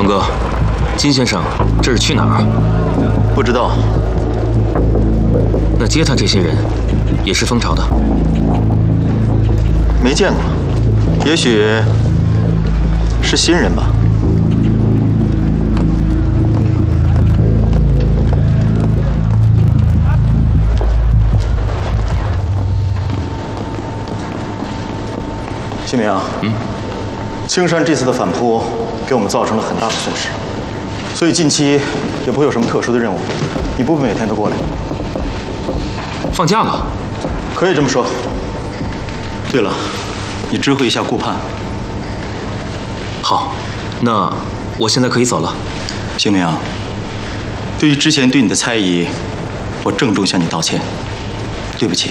龙哥，金先生这是去哪儿？ 不知道。 那接他这些人也是蜂巢的？ 没见过，也许是新人吧。新明，青山这次的反扑给我们造成了很大的损失，所以近期也不会有什么特殊的任务，你不必每天都过来。 放假了？ 可以这么说。对了，你知会一下顾盼。 好，那我现在可以走了。 新明，对于之前对你的猜疑，我郑重向你道歉，对不起。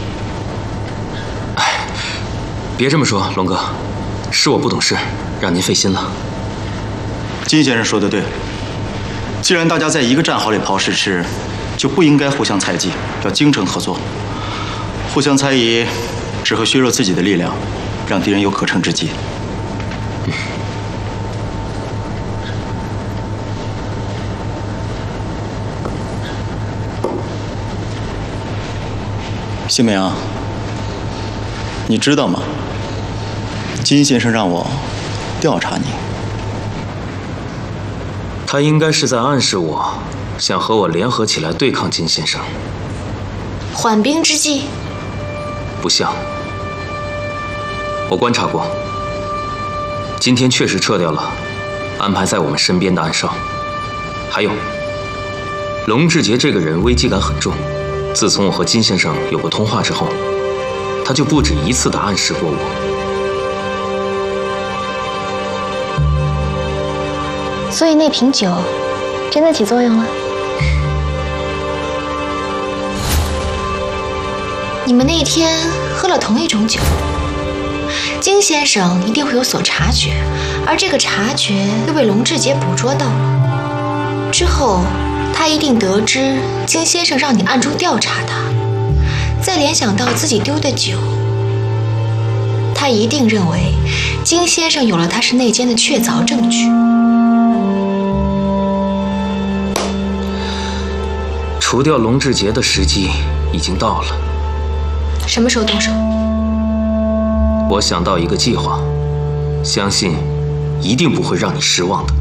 别这么说，龙哥，是我不懂事，让您费心了。 金先生说的对，既然大家在一个战壕里刨试吃，就不应该互相猜忌，要精诚合作。互相猜疑，只会削弱自己的力量，让敌人有可乘之机。新明啊，你知道吗？金先生让我调查你， 他应该是在暗示我，想和我联合起来对抗金先生。 缓兵之计？ 不像。我观察过，今天确实撤掉了安排在我们身边的暗哨。还有，龙志杰这个人危机感很重，自从我和金先生有过通话之后，他就不止一次地暗示过我。 所以那瓶酒真的起作用了？你们那天喝了同一种酒，金先生一定会有所察觉，而这个察觉又被龙志杰捕捉到了。之后，他一定得知金先生让你暗中调查他，再联想到自己丢的酒，他一定认为金先生有了他是内奸的确凿证据。 除掉龙志杰的时机已经到了。 什么时候动手？ 我想到一个计划，相信一定不会让你失望的。